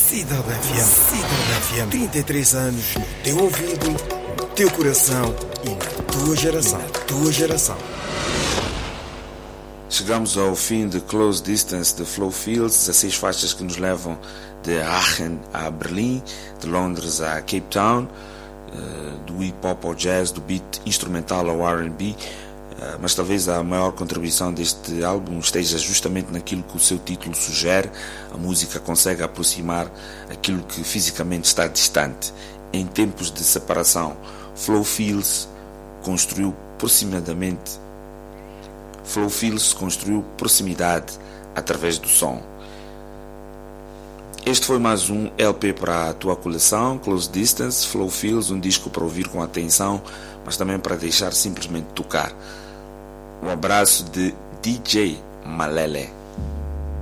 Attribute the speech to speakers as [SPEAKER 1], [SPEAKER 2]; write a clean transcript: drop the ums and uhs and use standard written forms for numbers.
[SPEAKER 1] Cidade FM. Cidade FM. 33 anos no teu ouvido, no teu coração e na tua geração.
[SPEAKER 2] Chegamos ao fim de Close Distance de Flo Fields, 16 faixas que nos levam de Aachen a Berlim, de Londres a Cape Town, do hip hop ao jazz, do beat instrumental ao R&B, mas talvez a maior contribuição deste álbum esteja justamente naquilo que o seu título sugere. A música consegue aproximar aquilo que fisicamente está distante. Em tempos de separação, Flo Fields construiu proximidade através do som. Este foi mais um LP para a tua coleção, Close Distance, Flo Fields, um disco para ouvir com atenção, mas também para deixar simplesmente tocar. Um abraço de DJ Malele.